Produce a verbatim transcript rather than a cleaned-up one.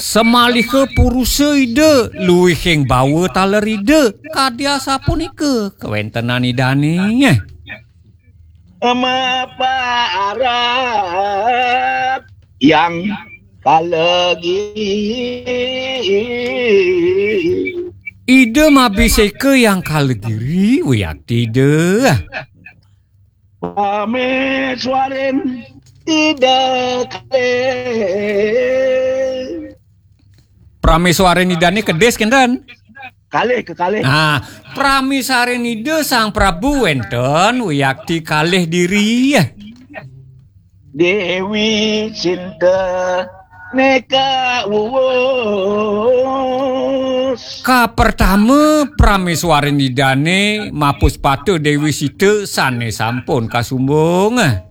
Semalih ke puruse ide luwihing bawa taler ide kadya sapunika kawentenan idane. Mapa Arab yang kalegi ide mabiseke yang kalegiri wiyakti ide. Pameswaren tidak kale. Prameswaren idane kedes kenten. Kalih ke kalih. Nah, Prameswaren ide Sang Prabu wenten wiyakti kalih diri. Dewi Cinta neka wuwus. Ka pertama Prameswaren idane mapus patu Dewi Sita sane sampun kasumbung.